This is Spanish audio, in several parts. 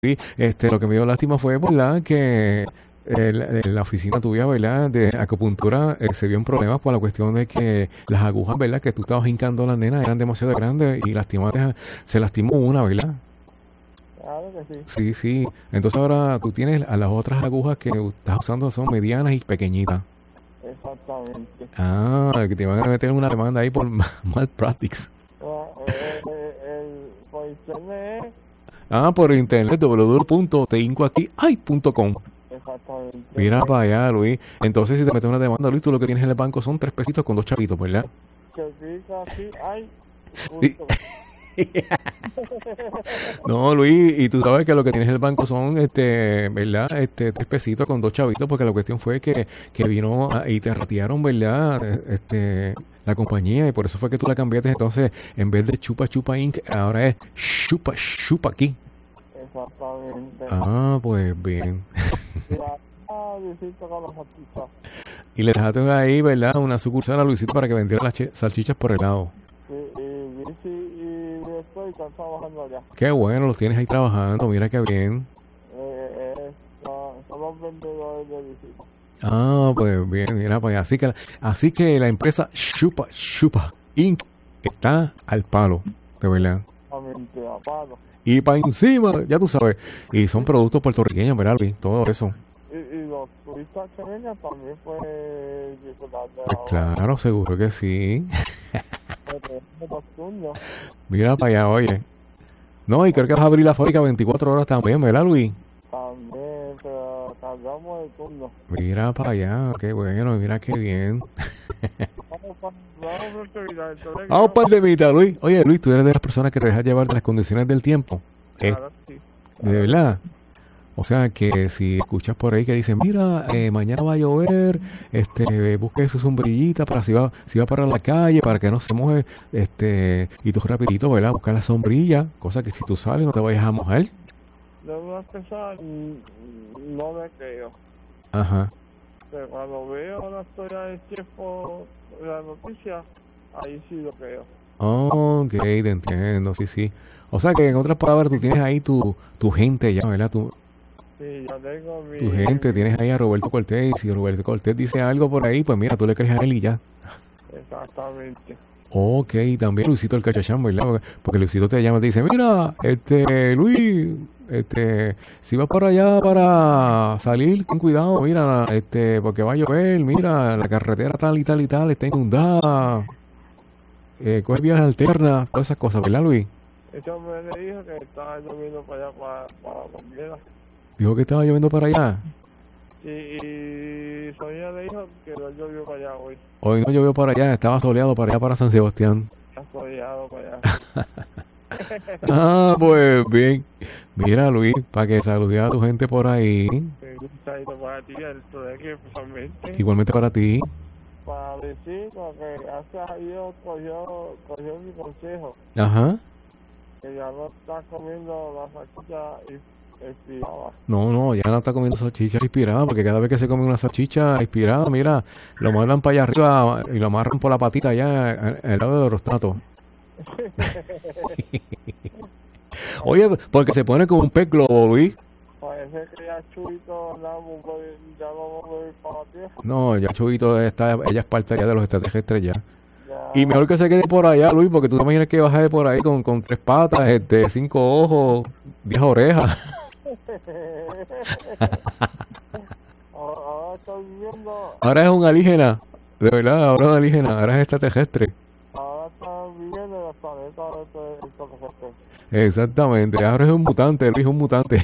Luis, lo que me dio lástima fue, ¿verdad? Que la oficina tuya, ¿verdad? De acupuntura se vio en problemas por la cuestión de que las agujas, ¿verdad? Que tú estabas hincando a la nena eran demasiado grandes y se lastimó una, ¿verdad? Claro que sí. Sí, sí. Entonces ahora tú tienes a las otras agujas que estás usando son medianas y pequeñitas. Exactamente. Ah, que te van a meter una demanda ahí por malpractice. Por internet, Ah, por internet, www.teincoaquiay.com. exactamente. Mira para allá, Luis. Entonces, si te metes una demanda, Luis, tú lo que tienes en el banco son 3 pesitos con 2 chavitos, ¿verdad? Que pica aquí, hay Sí. punto. No, Luis, y tú sabes que lo que tienes en el banco son, ¿verdad? 3 pesitos con 2 chavitos, porque la cuestión fue que vino y te ratearon, ¿verdad? La compañía, y por eso fue que tú la cambiaste. Entonces, en vez de Chupa Chupa Inc., ahora es Chupa Chupa aquí. Exactamente. Ah, pues bien. Mira, Luisito con las salchichas. Y le dejaste ahí, ¿verdad? Una sucursal a Luisito para que vendiera las salchichas por helado. Sí, y Luis y estoy están trabajando allá. Qué bueno, los tienes ahí trabajando, mira qué bien. Son los vendedores de Luisito. Ah, pues bien, mira, pues así que la empresa Chupa Chupa Inc. está al palo, de verdad. Exactamente, a palo. Y para encima, ya tú sabes, y son productos puertorriqueños, ¿verdad, Luis? Todo eso. Y los turistas que vengan también fue disfrutar de Pues claro, seguro que sí. los turnos. Mira para allá, oye. No, y creo que vas a abrir la fábrica 24 horas también, ¿verdad, Luis? También, pero cambiamos de turno. Mira para allá, qué bueno, mira qué bien. Vamos a terminar. Entonces, Vamos para de mitad, Luis. Oye, Luis, tú eres de las personas que te dejas llevar de las condiciones del tiempo. claro, sí. De verdad. O sea, que si escuchas por ahí que dicen, mira, mañana va a llover, busque su sombrillita para si va para la calle, para que no se moje, y tú rapidito, ¿verdad? Buscar la sombrilla, cosa que si tú sales no te vayas a mojar. De una cosa no me creo. Ajá. Pero cuando veo la historia del tiempo, la noticia, ahí sí lo creo. Ok, te entiendo, sí, sí. O sea que en otras palabras tú tienes ahí tu gente ya, ¿verdad? Sí, yo tengo Tu gente, tienes ahí a Roberto Cortés, y si Roberto Cortés dice algo por ahí, pues mira, tú le crees a él y ya. Exactamente. Ok, también Luisito el Cachachán, ¿verdad? Porque Luisito te llama y te dice, mira, Luis, si vas para allá para salir, ten cuidado, mira, porque va a llover, mira, la carretera tal y tal y tal está inundada, coge vías alternas, todas esas cosas, ¿verdad, Luis? Ese hombre le dijo que estaba lloviendo para allá, para la Pombiera. Dijo que estaba lloviendo para allá. Sí, y Sonia le dijo que no llovió para allá hoy. Hoy no llovió para allá, estaba soleado para allá, para San Sebastián. Está soleado para allá. Ah, pues bien. Mira, Luis, para que saludes a tu gente por ahí. Un saludito para ti, esto de que especialmente. Igualmente para ti. Para decir que hace a Dios cogió mi consejo. Ajá. Que ya no está comiendo la salchicha inspirada. No, ya no está comiendo salchicha inspirada, porque cada vez que se come una salchicha inspirada, mira, lo mandan para allá arriba y lo amarran por la patita allá al lado de los tatos. Oye, porque se pone como un pez globo, Luis. Parece que ya Chuito ya no va a ir para la tierra. No, ya Chubito ella es parte ya de los extraterrestres ya. Ya. Y mejor que se quede por allá, Luis, porque tú te imaginas que vas a ir por ahí con 3 patas, 5 ojos, 10 orejas. Ahora estoy viviendo, Ahora es un alienígena, de verdad, ahora es un alienígena, ahora es extraterrestre. ahora están viviendo en el planeta de extraterrestres. Exactamente, ahora es un mutante, Luis, un mutante.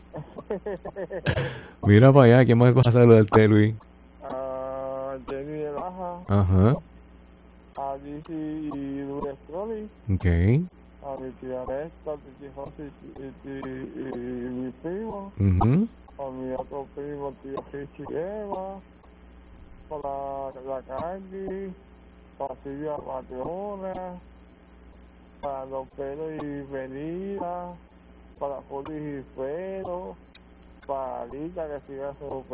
Mira para allá, ¿quién más vas a saludarte, Luis? A Jenny de Laja, Ajá, a Lizzy y Lourdes Trolli, ok. a mi tía Nesta, a mi tía José y mi primo, Ujú. a mi otro primo, tío Richie Eva, para la Candy, para Silvia Patrona, para Don Pedro y Venida, para Juli y Pedro, para Lita que siga su